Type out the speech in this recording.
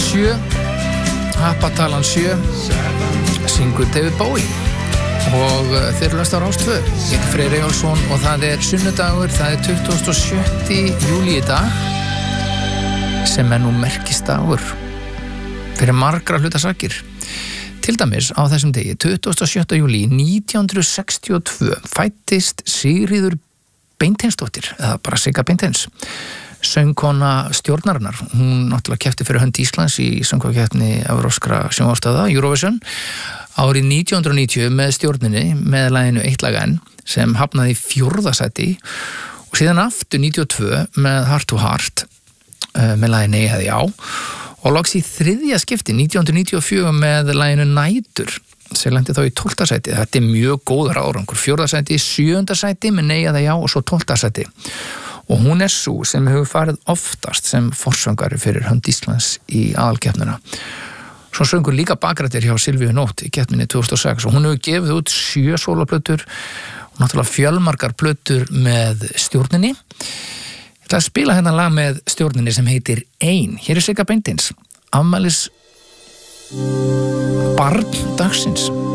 7, happatalan 7, syngur David Bowie og þeir eru hlusta á Rás 2. Ég heiti Freyr Eyjólfsson og það sunnudagur, það 27. júlí í dag sem nú merkisdagur fyrir margra hlutasakir. Til dæmis á þessum degi, 27. júlí 1962 fæddist Sigríður Beinteinsdóttir, eða bara Sigga Beinteins, söngkona stjórnarinnar. Hún náttúrulega keppti fyrir hönd Íslands í söngvakeppni evrópskra sjónvarpsstöðva, Eurovision, árið 1990 með stjórninni, með laginu Eitt lag enn, sem hafnaði í 4. sæti og síðan aftur 92 með Heart to Heart, með laginu Nei eða já, og loks í 3. skipti 1994 með laginu Nætur, sem lendi þá í 12. sæti. Þetta mjög góður árangur. 4. sæti, 7. sæti með Nei eða já og svo 12. sæti. Og hún sú sem hefur farið oftast sem forsöngari fyrir hönd Íslands í aðalkeppnina. Svo söngur líka bakrættir hjá Silvíu Nótt í keppninni 2006 og hún hefur gefið út 7 sólaplötur og náttúrulega fjölmargar plötur með stjórninni. Ég ætla að spila hérna lag með stjórninni sem heitir Ein. Hér Sigga Beinteins, afmælis barn dagsins.